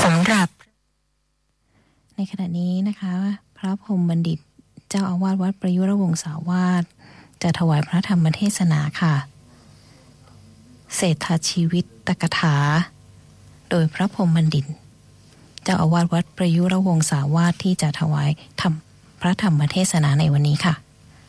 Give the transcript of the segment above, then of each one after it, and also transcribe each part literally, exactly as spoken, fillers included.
สำหรับในขณะนี้นะคะพระพรหมบัณฑิตเจ้าอาวาสวัดประยุรวงศาวาสจะถวายพระธรรมเทศนาค่ะเศรษฐชีวิตตกถาโดยพระพรหมบัณฑิตเจ้าอาวาสวัดประยุรวงศาวาสที่จะถวายธรรมพระธรรมเทศนาในวันนี้ค่ะ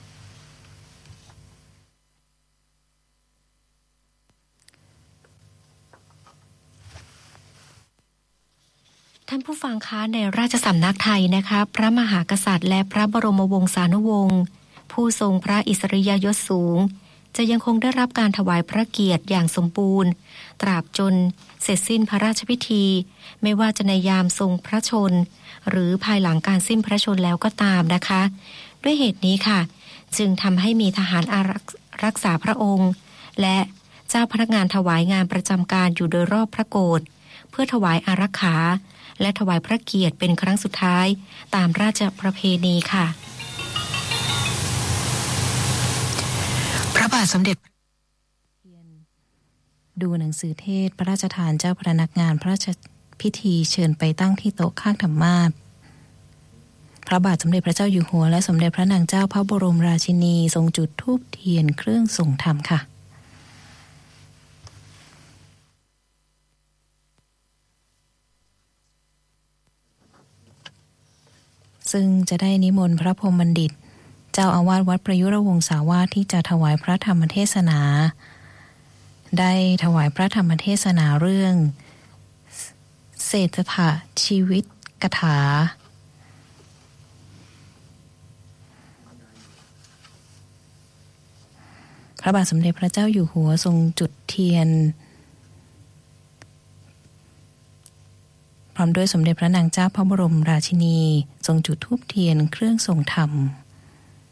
ท่านผู้ฟังคะในราชสำนักไทยนะคะพระมหากษัตริย์และพระบรมวงศานุวงศ์ผู้ทรงพระอิสริยยศสูงจะยังคงได้รับการถวายพระเกียรติอย่างสมบูรณ์ตราบจนเสร็จสิ้นพระราชพิธีไม่ว่าจะในยามทรงพระชนหรือภายหลังการสิ้นพระชนแล้วก็ตามนะคะด้วยเหตุนี้ค่ะจึงทำให้มีทหารอารักษาพระองค์และเจ้าพนักงานถวายงานประจำการอยู่โดยรอบพระโกฐเพื่อถวายอารักขาและถวายพระเกียรติเป็นครั้งสุดท้ายตามราชประเพณีค่ะพระบาทสมเด็จดูหนังสือเทศพระราชทานเจ้าพนักงานพระราชพิธีเชิญไปตั้งที่โต๊ะข้างธรรมาสน์พระบาทสมเด็จพระเจ้าอยู่หัวและสมเด็จพระนางเจ้าพระบรมราชินีทรงจุดธูปเทียนเครื่องส่งธรรมค่ะซึ่งจะได้นิมนต์พระพรหมบัณฑิตเจ้าอาวาสวัดประยุรวงศาวาสที่จะถวายพระธรรมเทศนาได้ถวายพระธรรมเทศนาเรื่องเศรษฐชีวิตกถาพระบาทสมเด็จพระเจ้าอยู่หัวทรงจุดเทียนพร้อมด้วยสมเด็จพระนางเจ้าพระบรมราชินีทรงจุดธูปเทียนเครื่องทรงธรรม